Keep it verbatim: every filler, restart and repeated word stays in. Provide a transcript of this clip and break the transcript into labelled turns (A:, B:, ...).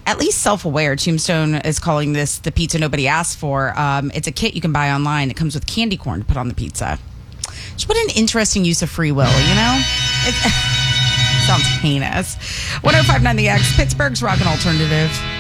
A: at least self-aware. Tombstone is calling this the pizza nobody asked for. Um, it's a kit you can buy online. It comes with candy corn to put on the pizza. Just what an interesting use of free will, you know? It sounds heinous. one oh five point nine The X, Pittsburgh's Rock and Alternative.